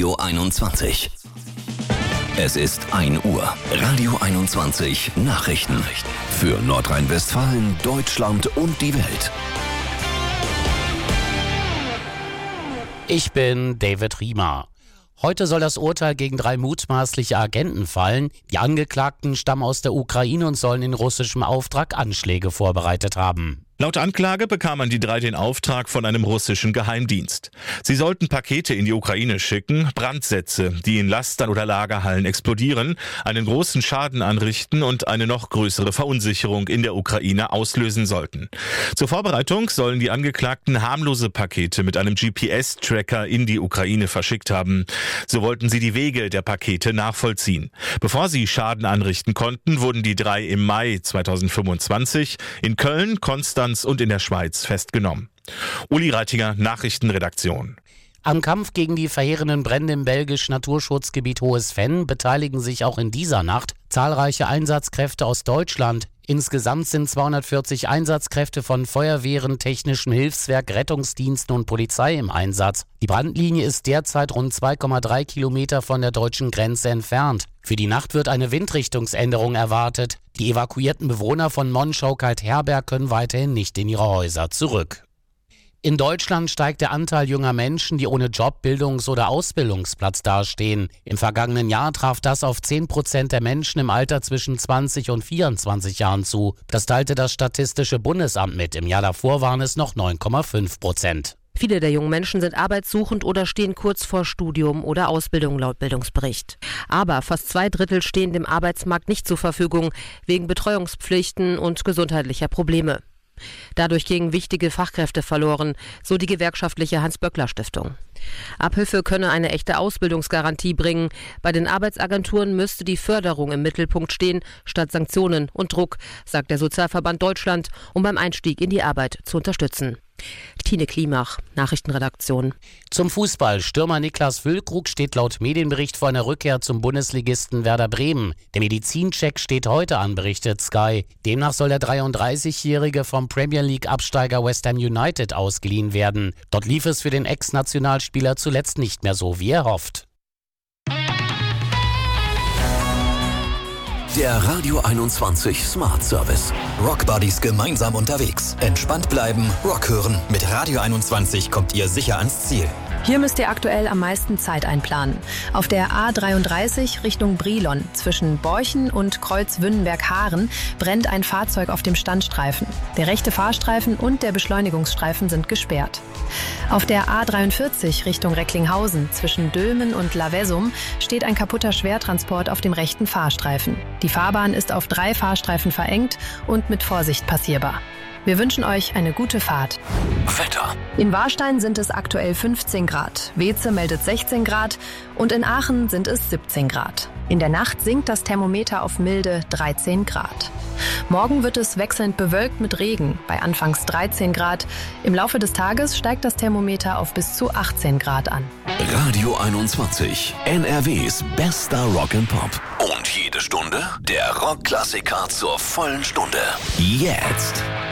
Radio 21. Es ist 1 Uhr. Radio 21 Nachrichten. Für Nordrhein-Westfalen, Deutschland und die Welt. Ich bin David Riemer. Heute soll das Urteil gegen 3 mutmaßliche Agenten fallen. Die Angeklagten stammen aus der Ukraine und sollen in russischem Auftrag Anschläge vorbereitet haben. Laut Anklage bekamen die 3 den Auftrag von einem russischen Geheimdienst. Sie sollten Pakete in die Ukraine schicken, Brandsätze, die in Lastern oder Lagerhallen explodieren, einen großen Schaden anrichten und eine noch größere Verunsicherung in der Ukraine auslösen sollten. Zur Vorbereitung sollen die Angeklagten harmlose Pakete mit einem GPS-Tracker in die Ukraine verschickt haben. So wollten sie die Wege der Pakete nachvollziehen. Bevor sie Schaden anrichten konnten, wurden die 3 im Mai 2025 in Köln, Konstanz und in der Schweiz festgenommen. Uli Reitinger, Nachrichtenredaktion. Am Kampf gegen die verheerenden Brände im belgischen Naturschutzgebiet Hohes Venn beteiligen sich auch in dieser Nacht zahlreiche Einsatzkräfte aus Deutschland. Insgesamt sind 240 Einsatzkräfte von Feuerwehren, Technischem Hilfswerk, Rettungsdiensten und Polizei im Einsatz. Die Brandlinie ist derzeit rund 2,3 Kilometer von der deutschen Grenze entfernt. Für die Nacht wird eine Windrichtungsänderung erwartet. Die evakuierten Bewohner von Monschau-Kaltherberg können weiterhin nicht in ihre Häuser zurück. In Deutschland steigt der Anteil junger Menschen, die ohne Job, Bildungs- oder Ausbildungsplatz dastehen. Im vergangenen Jahr traf das auf 10% der Menschen im Alter zwischen 20 und 24 Jahren zu. Das teilte das Statistische Bundesamt mit. Im Jahr davor waren es noch 9,5%. Viele der jungen Menschen sind arbeitssuchend oder stehen kurz vor Studium oder Ausbildung laut Bildungsbericht. Aber fast 2/3 stehen dem Arbeitsmarkt nicht zur Verfügung, wegen Betreuungspflichten und gesundheitlicher Probleme. Dadurch gingen wichtige Fachkräfte verloren, so die gewerkschaftliche Hans-Böckler-Stiftung. Abhilfe könne eine echte Ausbildungsgarantie bringen. Bei den Arbeitsagenturen müsste die Förderung im Mittelpunkt stehen, statt Sanktionen und Druck, sagt der Sozialverband Deutschland, um beim Einstieg in die Arbeit zu unterstützen. Tine Klimach, Nachrichtenredaktion. Zum Fußball. Stürmer Niklas Füllkrug steht laut Medienbericht vor einer Rückkehr zum Bundesligisten Werder Bremen. Der Medizincheck steht heute an, berichtet Sky. Demnach soll der 33-Jährige vom Premier League-Absteiger West Ham United ausgeliehen werden. Dort lief es für den Ex-Nationalspieler zuletzt nicht mehr so, wie er hofft. Der Radio 21 Smart Service. Rock Buddies gemeinsam unterwegs. Entspannt bleiben, Rock hören. Mit Radio 21 kommt ihr sicher ans Ziel. Hier müsst ihr aktuell am meisten Zeit einplanen. Auf der A33 Richtung Brilon zwischen Borchen und Kreuz Wünnenberg-Haaren brennt ein Fahrzeug auf dem Standstreifen. Der rechte Fahrstreifen und der Beschleunigungsstreifen sind gesperrt. Auf der A43 Richtung Recklinghausen zwischen Dülmen und Lavesum steht ein kaputter Schwertransport auf dem rechten Fahrstreifen. Die Fahrbahn ist auf 3 Fahrstreifen verengt und mit Vorsicht passierbar. Wir wünschen euch eine gute Fahrt. Wetter. In Warstein sind es aktuell 15 Grad, Weeze meldet 16 Grad und in Aachen sind es 17 Grad. In der Nacht sinkt das Thermometer auf milde 13 Grad. Morgen wird es wechselnd bewölkt mit Regen, bei anfangs 13 Grad. Im Laufe des Tages steigt das Thermometer auf bis zu 18 Grad an. Radio 21, NRWs bester Rock and Pop. Und jede Stunde der Rockklassiker zur vollen Stunde. Jetzt.